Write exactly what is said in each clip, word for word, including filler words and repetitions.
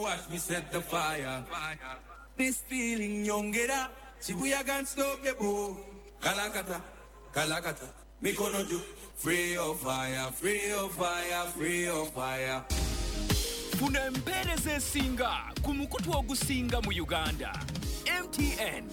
Watch me set the fire. This feeling young get up. Shibuya can stop the boat. Kalakata, Kalakata. Mikono ju. Free of fire, free of fire, free of fire. Funa empereze singa kumukutu ogusinga mu Uganda. M T N.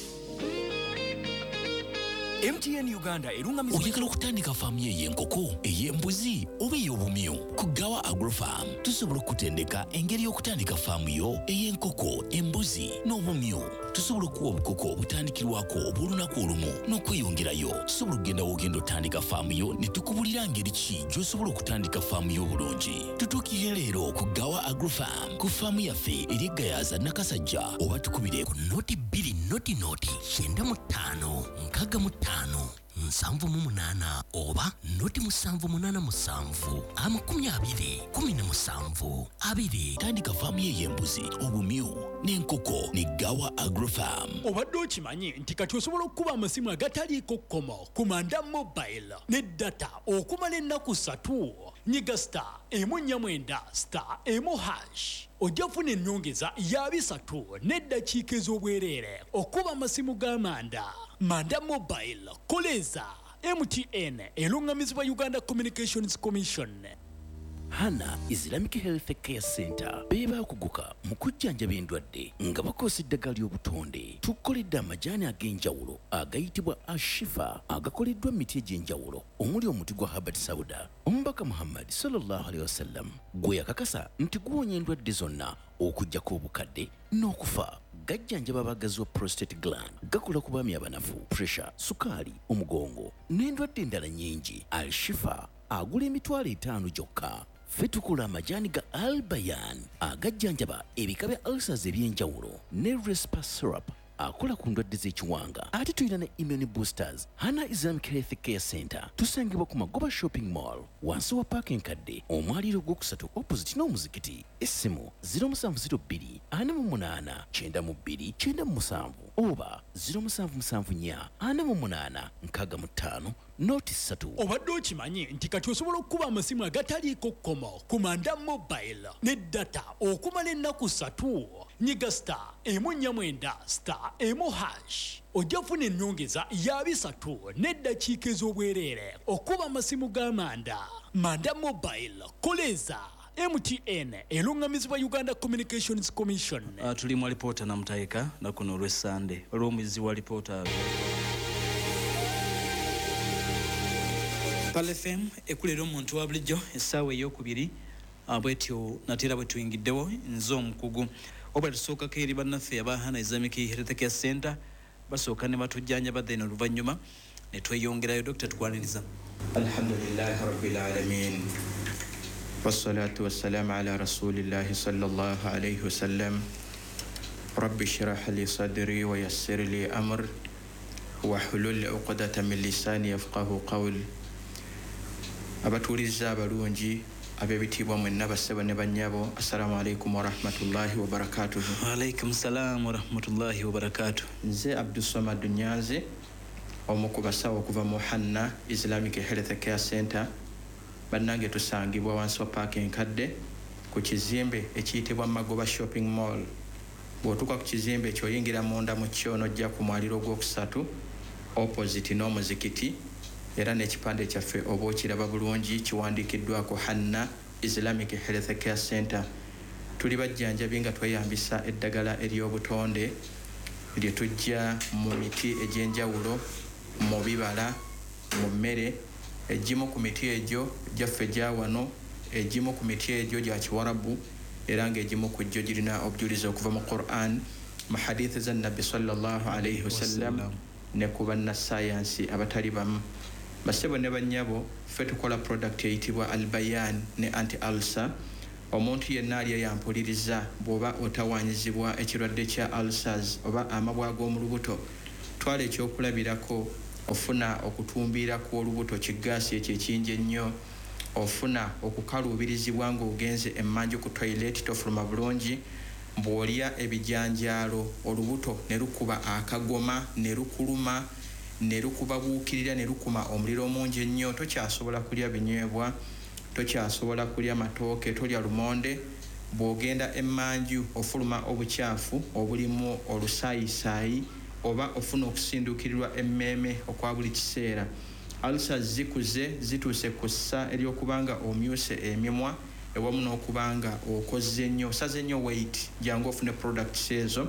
M T N Uganda erunga mizi. Oyagala okutandika faamu y'enkoko, ey'embuzi oba ey'obumyu. Ku Gawa Agrofarm tusobola okutendeka engeri y'okutandika faamu yo ey'enkoko, embuzi n'obumyu. Tusobola okuwa obukoko obutandikirwako obw'olunaku olumu n'okweyongerayo. Tusobola okugenda w'ogenda otandika faamu yo ne tukubulira ngeri ki gy'osobola okutandika faamu yo obulungi. Tutuukire leero ku Gawa Agrofarm ku faamu yaffe eri Gayaza Nakasajja oba tukubire ku noti bbiri noti noti kyenda mu ttaano nkaaga mu ttaano nsanvu mu munaana oba noti musanvu munaana musanvu amakumi abiri kumi na musanvu abiri. Tandika faamu y'embuzi, obumyu n'enkoko ne Gawa Agrofarm. Obadde okimanyi nti kati osobola okukuba amasimu agataliiko kkomo ku Manda Mobile ne data okumala ennaku ssatu. Nyiga star emu nnya mwenda star emu hash ojja kufuna ennyongeza ya bisatu n'eddakiika ez'obwereere okuba amasimu ga Manda. Manda Mobile koleza M T N elungamizibwa Uganda Communications Commission. Hana Islamic Health Care Center beba kuguka mu kujjanjaba endwadde nga bakozesa eddagala ly'obutonde. Tukoledde amajaani ag'enjawulo agayitibwa Ashifa agakoleddwa miti egy'enjawulo omuli omuti gwa Habat Sauda. Omubaka Muhammad sallallahu alaihi wasallam gwe yakakasa nti guwonya endwadde zonna okuggyako obukadde n'okufa. Gajjanjaba abagazi wa prostate gland, gakola ku baami abanafu, pressure, sukaali, omugongo n'endwadde endala nnyingi. Al-Shifa agula emitwalo etaano gyokka. Ffe tukola amajaani ga Al-Bayan agajjanjaba ebika bya ulcers eby'enjawulo ne Respa syrup akola ku ndwadde z'ekiwanga. Ate tulina ne immune boosters. Hana Islamic Health Care Center tusangibwa ku Magoba Shopping Mall wansi wa Park Nkadde omwaliro ogwokusatu opposite n'omuzikiti. Essimu zero seven zero two ana mu munaana kyenda mu bbiri kyenda mu musanvu oba zero seven seven nnya ana mu munaana nkaaga mu ttaano noti ssatu. Obadde okimanyi nti kati osobola okukuba amasimu agataliiko kkomo ku Manda Mobile ne data okumala ennaku ssatu. Nyiga star emu nnya mwenda star emu hash ojja kufuna ennyongeza ya bisatu n'eddakiika ez'obwereere okuba amasimu ga Manda. Manda Mobile koleza M T N elungamizibwa Uganda Communications Commission. Uh, tuli mu reporter na mutaika na kuno lwesande olw'omuyizi wa reporter Pal F M ekulera omuntu wa bulijjo essaawa ey'okubiri abwetyo natera bwe tuyingiddewo nze omukugu oba tusookako eri bannaffe aba Hana Islamic Health Care Center basooka ne batujjanjaba then oluvannyuma ne tweyongerayo. Doctor tukwaniriza. Alhamdulillahi rabbil alamin wassalatu wassalamu ala rasulillahi sallallahu alayhi wasallam. Rabbi shrah li sadri wa yassir li amr wahlul uqdatan min lisani yafqahu qawl. Abatuliza abalungi abebitibwa mwenna bassebo ne bannyabo, assalamu alaikum wa rahmatullahi wa barakatuh. Wa alaikum salam wa rahmatullahi wa barakatuh. Nze Abdus Samad Nyanze omu ku basawo okuva mu Hana Islamic Health Care Center. Bannange tusangibwa wansi wa Park Nkadde ku kizimbe ekiyitibwa Magoba Shopping Mall. Bw'otuuka ku kizimbe ekyo oyingira munda mu kyo n'ojja ku mwaliro ogwokusatu opposite n'omuzikiti, era n'ekipande kyaffe oba okiraba bulungi kiwandiikiddwako Hana Islamic Health Care Center. Tuli bajjanjabi nga tweyambisa eddagala ery'obutonde lye tujja mu miti egy'enjawulo, mu bibala, mu mmere. Egimu ku miti egyo gyaffe gya wano, egimu ku miti egyo gya Kiwarabu, era ng'egimu ku gyo girina obujulizi okuva mu Quran, mu hadith za Nabbi sallallahu alayhi wasallam ne ku bannasayansi abatali bamu. Bassebo ne bannyabo, ffe tukola product eyitibwa Al-Bayan ne anti-ulcer. Omuntu yenna ali yampuliriza bw'oba otawanyizibwa ekirwadde kya ulcers oba amabwa g'omu lubuto, twala ekyokulabirako. Ofuna okutumbiira kw'olubuto kigaasi ekyo ekingi ennyo, ofuna okukaluubirizibwa ng'ogenze emmanju ku toilet tofuluma bulungi, bw'olya ebijanjaalo olubuto ne lukuba akagoma ne lukuluma ne lukuba buukirira ne lukuma omuliro mungi ennyo, tokyasobola kulya binywebwa, tokyasobola kulya matooke, tolya lumonde, bw'ogenda emmanju ofuluma obukyafu obulimu olusaayisayi oba ofuna okusinduukirirwa emmeeme okwa buli kiseera. Ulcers zikuze zituuse ku ssa ery'okubanga omyuse emimwa ewamu n'okubanga okoze nnyo osaze nnyo weight jangu ofune products ezo.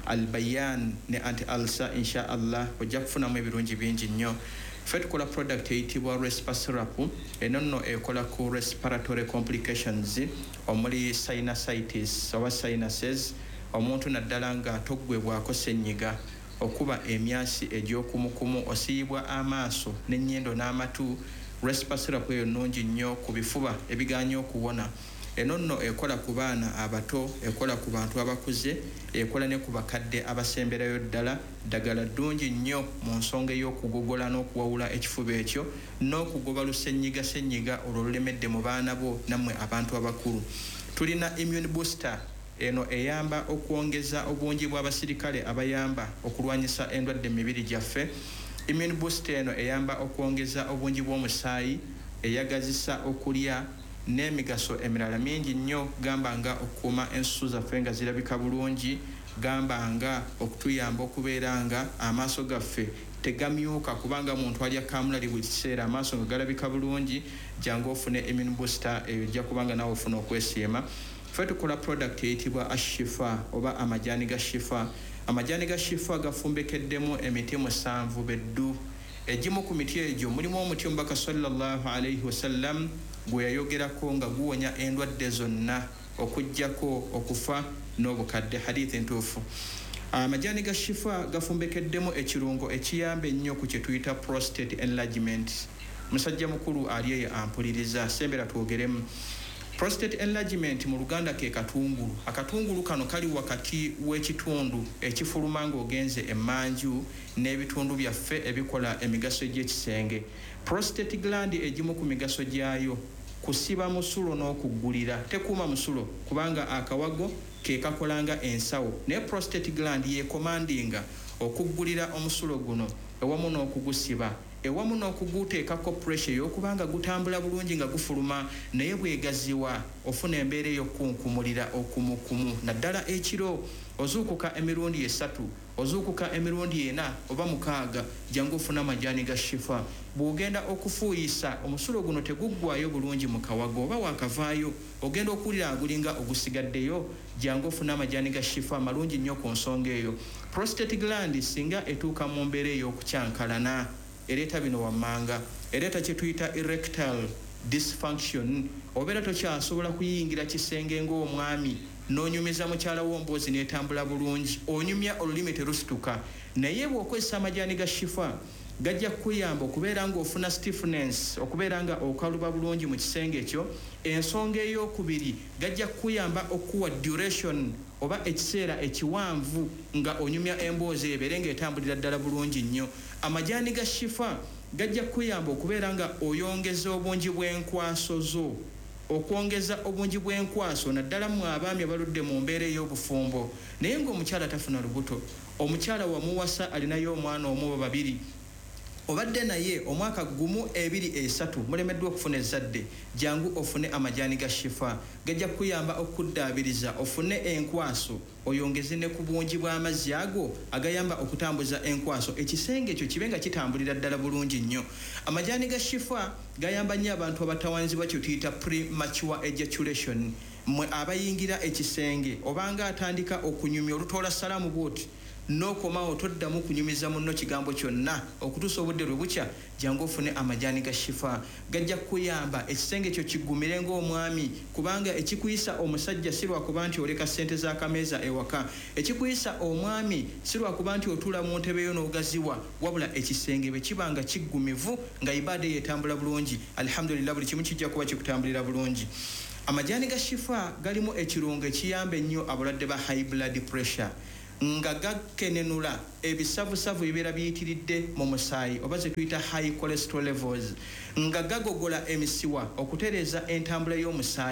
Albayan ne anti-ulcer insha Allah ojja kufunamu ebirungi bingi nnyo. Ffe tukola product eyitibwa Respasyrup. Eno nno ekola ku respiratory complications omuli sinusitis oba sinuses, omuntu naddala nga toggwebwako ssenyiga, okuba emyasi egy'okumukumu, osiyibwa amaaso n'ennyindo n'amatu. Respasyrup eyo nnungi nnyo ku bifuba ebiganya okuwona. Eno nno ekola ku baana abato, ekola ku bantu abakuze, ekola ne ku bakadde abasemberayo ddala. Ddagala ddungi nnyo mu nsonga ey'okugogola n'okuwawula ekifuba ekyo n'okugoba lusenyiga senyiga olwo lulemedde mu baana bo nammwe abantu abakulu. Tulina immune booster. Eno eyamba okwongeza obungi bw'abasirikale abayamba okulwanyisa endwadde mibiri gyaffe. Immune booster eno eyamba okwongeza obungi bw'omusaayi, eyagazisa okulya n'emigaso emirala mingi nnyo. Gamba nga okukuuma ensusu zaffe nga zirabika bulungi, gamba nga okutuyamba okubeera nga amaaso gaffe tegamyuka kubanga muntu alya kamulali buli kiseera amaaso nga galabika bulungi. Jangu ofune immune booster eyo ojja kubanga nawe ofuna okwesiima. Ffe tukola product eyitibwa Ashifa oba amajaani ga Shifa. Amajaani ga Shifa gafumbekeddemu emiti musanvu beddu. Egimu ku miti egyo mulimu omuti omubaka sallallahu alayhi wasallam gwe yayogerako nga guwonya endwadde zonna okuggyako okufa n'obukadde, hadithi ntuufu. Amajaani ga Shifa gafumbekeddemu ekirungo ekiyamba ennyo ku kye tuyita prostate enlargement. Musajja mukulu ali eyo ampuliriza, sembera twogeremu. Prostate enlargement mu Luganda ke katungulu. Akatungulu kano kali wakati w'ekitundu ekifuluma ng'ogenze emmanju n'ebitundu byaffe ebikola emigaso gy'ekisenge. Prostate gland egimu ku migaso gyayo kusiba musulo n'okuggulira. Tekuuma musulo kubanga akawago ke kakolanga ensawo, naye prostate gland yekomandinga okuggulira omusulo guno ewamu n'okugusiba, ewamu n'okuguteekako pressure y'okubanga gutambula bulungi nga gufuluma, naye bwegaziwa ofuna embeera ey'okunkumulira okumukumu. Naddala ekiro ozuukuka emirundi esatu, ozuukuka emirundi ena oba mukaaga, jangu ofuna amajaani ga Shifa. Bw'ogenda okufuuyisa omusulo guno teguggwayo bulungi mu kawago oba wakavaayo, ogenda okuwulira agulinga ogusigaddeyo, jangu ofuna amajaani ga Shifa malungi nnyo ku nsonga eyo. Prostate gland singa etuuka mu mbeera ey'okukyankalana ereeta bino wammanga, ereeta kye tuyita erectile dysfunction. Obeera tokyasobola kuyingira kisenge ng'omwami, n'onyumiza mukyala w'omboozi n'etambula bulungi, onyumya olulimi terusituka. Naye bw'okozesa amajaani ga Shifa gajja kukuyamba okubeera ng'ofuna stiffness, okubeera nga okaluba bulungi mu kisenge ekyo. Ensonga ey'okubiri gajja kukuyamba okuwa duration oba ekiseera ekiwanvu nga onyumya emboozi ebeere ng'etambulira ddala bulungi nnyo. Amajaani ga Shifa gajja kukuyamba okubeera nga oyongeza obungi bw'enkwaso zo, okwongeza obungi bw'enkwaso naddala mu abaami abaludde mu mbeera ey'obufumbo naye ng'omukyala tafuna lubuto, omukyala wamuwasa alinayo omwana omu oba babiri, obadde naye omwaka gumu ebiri esatu mulemeddwa okufuna ezzadde, jangu ofune amajaani ga Shifa. Gajja kuyamba okuddaabiriza ofune enkwaso, oyongeze ne ku bungi bw'amazzi ago agayamba okutambuza enkwaso, ekisenge ekyo kibe nga kitambulira ddala bulungi nnyo. Amajaani ga Shifa gayamba nnyo abantu abatawanzibwa kye tuyita premature ejaculation. Mmwe abayingira ekisenge obanga atandika okunyumya olutoola salaamu bwoti n'okomawo toddamu kunyumiza munno kigambo kyonna okutuusa obudde lwe bukya, jangu ofune amajaani ga Shifa. Gajja kuyamba ekisenge ekyo kiggumire ng'omwami, kubanga ekikuyisa omusajja si lwakuba nti oleka ssente z'akameeza ewaka, ekikuyisa omwami si lwakuba nti otuula mu ntebe yo n'ogaziwa, wabula ekisenge bwe kiba nga kiggumivu nga ibaada yeetambula bulungi, alhamdulillah buli kimu kijja kuba kikutambulira bulungi. Amajaani ga Shifa galimu ekirungo ekiyamba ennyo abalwadde ba high blood pressure nga gakenenula ebisavusavu ebibeera biyitiridde mu musaayi oba ze tuyita high cholesterol levels, nga gagogola emisiwa okutereeza entambula y'omusaayi,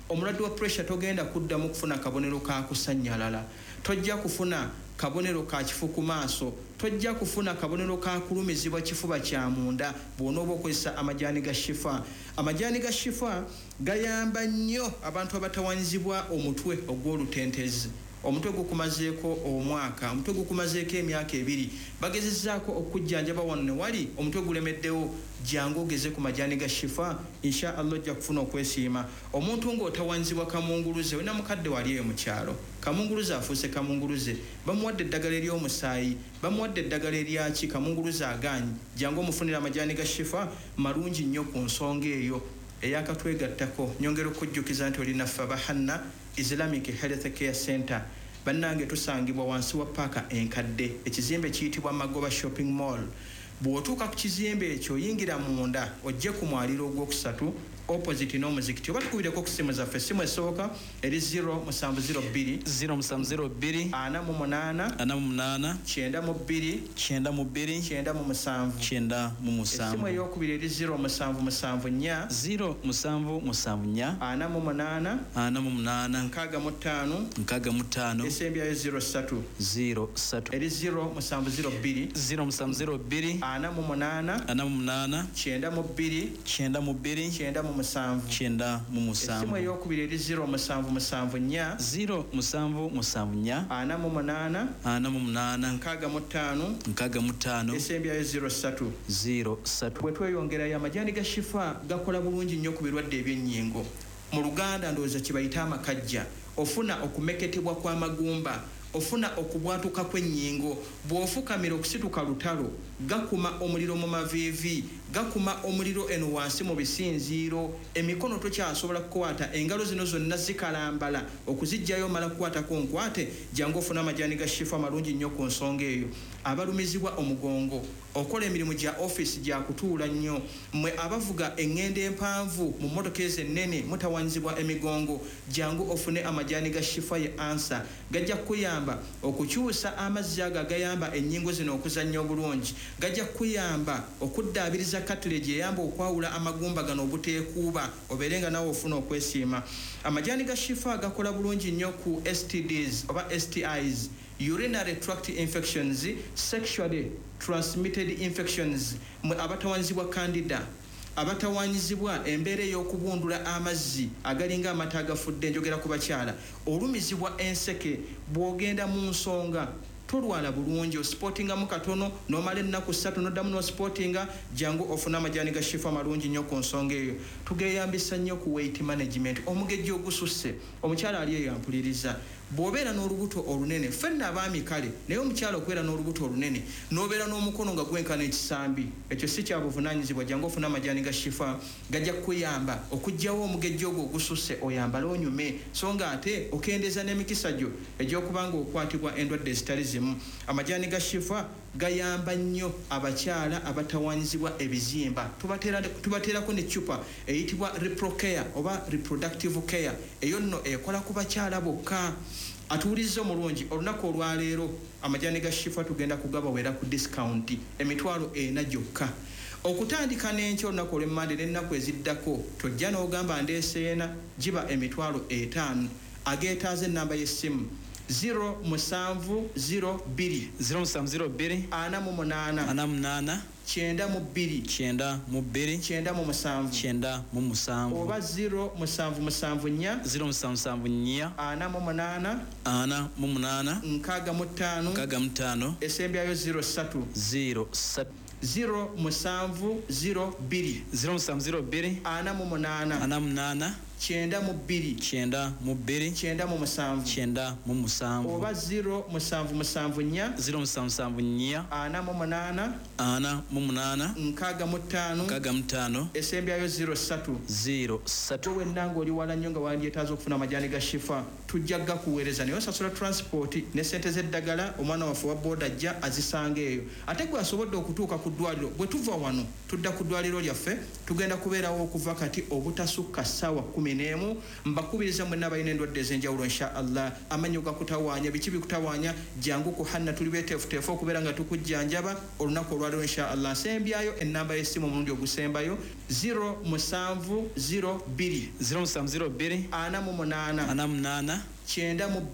omulwadde wa pressure togenda kuddamu kufuna kabonero ka kusanyalala, tojja kufuna kabonero ka kifu ku maaso, tojja kufuna kabonero ka kulumizibwa kifuba kya munda bw'onooba okozesa amajaani ga shifa. Amajaani ga shifa gayamba nnyo abantu abatawanyizibwa omutwe ogw'olutentezi. Omutwe gukumazeeko omwaka, omutwe gukumazeeko emyaka ebiri, bagezezzaako okujjanjaba wano ne wali omutwe gulemeddewo, jangu ogeze ku majaani ga shifa, insha Allah ojja kufuna okwesiima. Omuntu ng'otawanyizibwa kamunguluze, wena mukadde wali eyo mu kyalo, kamunguluze afuuse kamunguluze, bamuwadde eddagala ery'omusaayi, bamuwadde eddagala eryaki, kamunguluze agaanyi, jangu omufunira amajaani ga shifa, malungi nnyo ku nsonga eyo. Eyakatwegattako nyongera okujjukiza nti oli naffe abahanna Islamic Health Care Center. Bannange tusangibwa wansi wa paaka enkadde, ekizimbe kiyitibwa Magoba Shopping Mall. Bw'otuuka ku kizimbe ekyo oyingira munda ojje ku mwaliro ogwokusatu opposite n'omuzikiti. Oba tukubireko ku simu zaffe, simu esooka eri zero musanvu zero bbiri zero musanvu zero bbiri ana mu munaana ana mu munaana kyenda mu bbiri kyenda mu bbiri kyenda mu musanvu kyenda mu Essimu musanvu ey'okubiri eri zero musanvu musanvu nnya zero musanvu musanvu nnya ana mu munaana ana mu munaana nkaaga mu ttaano nkaaga mu ttaano esembyayo zero ssatu zero ssatu eri zero musanvu zero bbiri zero musanvu zero bbiri ana mu munaana ana mu munaana kyenda mu bbiri kyenda mu bbiri kyenda mu musanvu kyenda mu Essimu musanvu ey'okubiri eri zero musanvu musanvu nnya zero musanvu musanvu nnya ana mu munaana ana mu munaana nkaaga mu ttaano nkaaga mu ttaano esembyayo zero ssatu zero ssatu bwe tweyongerayo amajaani ga shifa gakola bulungi nnyo ku birwadde eby'ennyingo. Mu Luganda ndowooza kye bayita amakajja, ofuna okumeketebwa kw'amagumba, ofuna okubwatuka kw'ennyingo, bw'ofukamira okusituka lutalo, gakuma omuliro mu maviivi, gakuma omuliro eno wansi mu bisinziiro, emikono tokyasobola kukwata, engalo zino zonna zikalambala, okuziggyayo mala kukwatako nkwate, jangu ofuna amajaani ga shifa malungi nnyo ku nsonga eyo. Abalumizibwa omugongo, okola emirimu gya office gya kutuula nnyo, mmwe abavuga eŋŋendo empanvu mu mmotoka ezo ennene mutawanyizibwa emigongo, jangu ofune amajaani ga shifa ye ansa, gajja kuyamba okukyusa amazzi ago agayamba ennyingo zino okuzannya obulungi, gajja kuyamba okuddaabiriza cartilage eyamba okwawula amagumba gano obuteekuuba, obeere nga nawe ofuna okwesiima. Amajaani ga shifa gakola bulungi nnyo ku S T Ds oba S T Is, urinary tract infections, sexually transmitted infections, mwe abatawanyizibwa candida, abatawanyizibwa embeera ey'okubundula amazzi agalinga amata agafudde, njogera ku bakyala, olumizibwa enseke, bw'ogenda mu nsonga tolwala bulungi, osipotingamu katono n'omala ennaku ssatu n'oddamu n'osipotinga, jangu ofuna amajaani ga shifa malungi nnyo ku nsonga eyo. Tugeyambisa nnyo ku weight management, omugejjo ogususse, omukyala ali eyo ampuliriza, bw'obeera n'olubuto olunene, ffenna abaami kale, naye omukyala okubeera n'olubuto olunene n'obeera n'omukono nga gwenkana ekisambi, ekyo si kya buvunaanyizibwa, jangu ofuna amajaani ga shifa, gajja kuyamba okuggyawo omugejjo ogwo ogususse, oyambale onyume, so nga ate okendeeza n'emikisa gyo egy'okubanga okwatibwa endwadde ezitali zimu. Amajaani ga shifa gayamba nnyo abakyala abatawanyizibwa ebizimba, tubateerako ne cupa eyitibwa reprocare oba reproductive care, eyo nno ekola ku bakyala bokka. Atuwuliriza omulungi, olunaku olwaleero amajaani ga shifa tugenda kugabawera ku discount emitwalo ena gyokka. Okutandika n'enkya olunaku olw'emmande n'ennaku eziddako, tojja n'ogamba ndeeseena, giba emitwalo etaano. Ageetaaza ennamba y'essimu zero musanvu zero bbiri zero musanvu zero bbiri ana mu munaana ana mu munaana kyenda mu bbiri kyenda mu bbiri kyenda mu musanvu kyenda mu musanvu oba zero musanvu musanvu nnya zero musanvu musanvu nnya ana mu munaana ana mu munaana nkaaga mu ttaano nkaaga mu ttaano esembyayo zero ssatu zero ssatu zero musanvu zero bbiri zero musanvu zero bbiri ana mu munaana ana mu munaana kyenda mu bbiri kyenda mu bbiri kyenda mu musanvu kyenda mu musanvu oba zero musanvu musanvu nnya zero musanvu musanvu nnya ana mu munaana ana mu munaana nkaaga mu ttaano nkaaga mu ttaano esembyayo zero ssatu zero ssatu wenna ng'oli wala nnyo nga wandyetaaza okufuna amajaani ga shifa tujja gakuweereza naye osasula transport ne ssente z'eddagala omwana waffe wa booda ajja azisanga eyo ate gwe asobodde okutuuka ku ddwaliro bwe tuva wano tudda ku ddwaliro lyaffe tugenda kubeerawo okuva kati obutasukka ssaawa kumi kumi n'emu mbakubiriza mwenna balina endwadde ez'enjawulo insha allah amanyo gakutawaanya biki bikutawaanya jangu ku hanna tuli beteefuteefu okubeera nga tukujjanjaba olunaku olwaliwo insha allah nsembyayo ennamba y'essimu omulundi ogusembayo zero musanvu zero bbiri zero musanvu zero bbiri ana mu munaana ana munaana kyenda mu